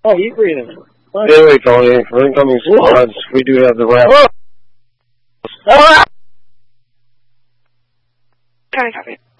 Oh, you breathing. Anyway, Tony, for incoming squads, we do have the wrap. Copy.